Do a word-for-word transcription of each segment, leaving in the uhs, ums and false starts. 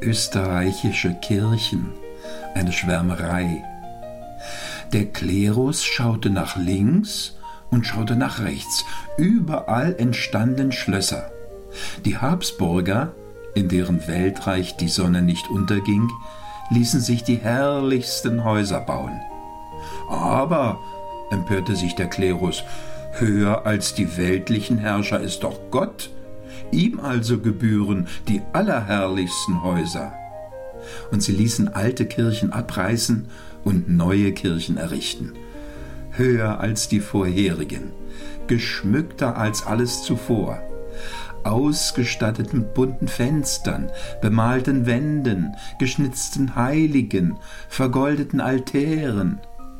Österreichische Kirchen, eine Schwärmerei. Der Klerus schaute nach links und schaute nach rechts. Überall entstanden Schlösser. Die Habsburger, in deren Weltreich die Sonne nicht unterging, ließen sich die herrlichsten Häuser bauen. Aber, empörte sich der Klerus, höher als die weltlichen Herrscher ist doch Gott. Ihm also gebühren die allerherrlichsten Häuser. Und sie ließen alte Kirchen abreißen und neue Kirchen errichten. Höher als die vorherigen, geschmückter als alles zuvor, ausgestattet mit bunten Fenstern, bemalten Wänden, geschnitzten Heiligen, vergoldeten Altären.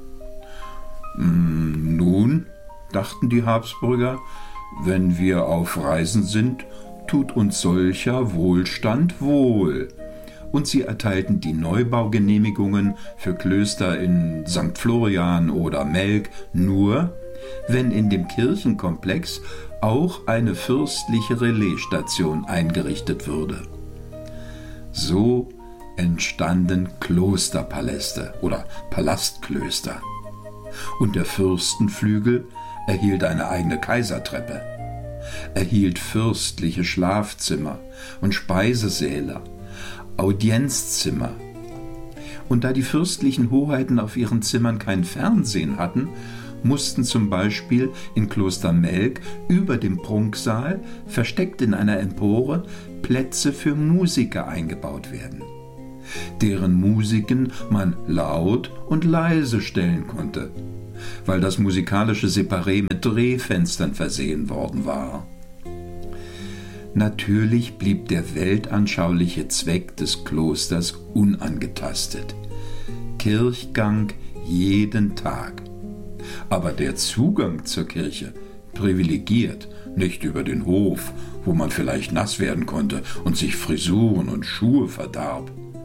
Nun, dachten die Habsburger, wenn wir auf Reisen sind, tut uns solcher Wohlstand wohl. Und sie erteilten die Neubaugenehmigungen für Klöster in Sankt Florian oder Melk nur, wenn in dem Kirchenkomplex auch eine fürstliche Relaisstation eingerichtet würde. So entstanden Klosterpaläste oder Palastklöster. Und der Fürstenflügel erhielt eine eigene Kaisertreppe, erhielt fürstliche Schlafzimmer und Speisesäle, Audienzzimmer. Und da die fürstlichen Hoheiten auf ihren Zimmern kein Fernsehen hatten, mussten zum Beispiel in Kloster Melk über dem Prunksaal, versteckt in einer Empore, Plätze für Musiker eingebaut werden, deren Musiken man laut und leise stellen konnte, weil das musikalische Separé mit Drehfenstern versehen worden war. Natürlich blieb der weltanschauliche Zweck des Klosters unangetastet. Kirchgang jeden Tag. Aber der Zugang zur Kirche privilegiert, nicht über den Hof, wo man vielleicht nass werden konnte und sich Frisuren und Schuhe verdarb.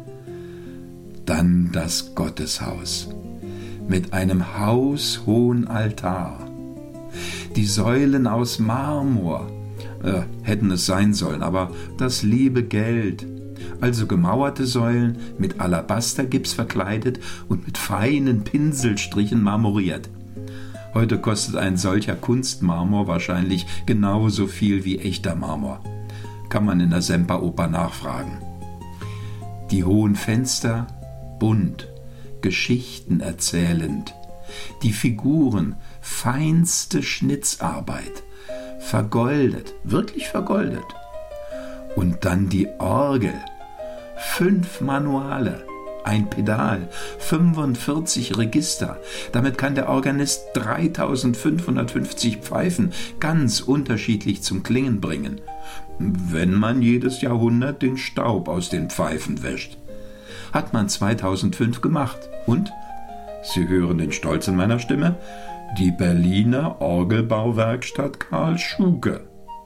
Dann das Gotteshaus mit einem haushohen Altar. Die Säulen aus Marmor, äh, hätten es sein sollen, aber das liebe Geld. Also gemauerte Säulen mit Alabastergips verkleidet und mit feinen Pinselstrichen marmoriert. Heute kostet ein solcher Kunstmarmor wahrscheinlich genauso viel wie echter Marmor. Kann man in der Semperoper nachfragen. Die hohen Fenster, bunt, Geschichten erzählend. Die Figuren, feinste Schnitzarbeit, vergoldet, wirklich vergoldet. Und dann die Orgel, fünf Manuale, ein Pedal, fünfundvierzig Register. Damit kann der Organist dreitausendfünfhundertfünfzig Pfeifen ganz unterschiedlich zum Klingen bringen, wenn man jedes Jahrhundert den Staub aus den Pfeifen wäscht. Hat man zweitausendfünf gemacht. Und, Sie hören den Stolz in meiner Stimme, die Berliner Orgelbauwerkstatt Karl Schuke.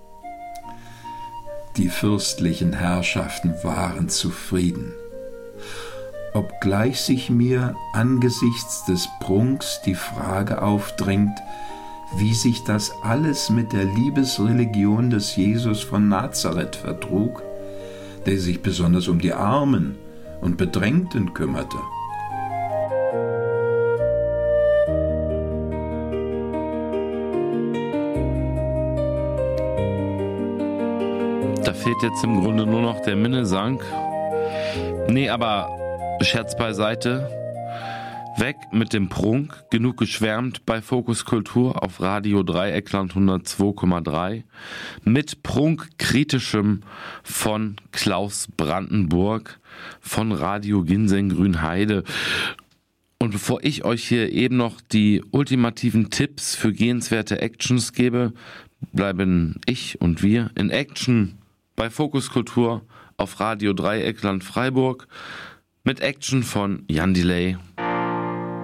Die fürstlichen Herrschaften waren zufrieden. Obgleich sich mir angesichts des Prunks die Frage aufdrängt, wie sich das alles mit der Liebesreligion des Jesus von Nazareth vertrug, der sich besonders um die Armen und Bedrängten kümmerte. Da fehlt jetzt im Grunde nur noch der Minnesang. Nee, aber Scherz beiseite. Weg mit dem Prunk. Genug geschwärmt bei Fokus Kultur auf Radio Dreieckland hundertzwei Komma drei. Mit Prunkkritischem von Klaus Brandenburg von Radio Ginseng Grünheide. Und bevor ich euch hier eben noch die ultimativen Tipps für gehenswerte Actions gebe, bleiben ich und wir in Action bei Fokus Kultur auf Radio Dreieckland Freiburg mit Action von Jan Delay.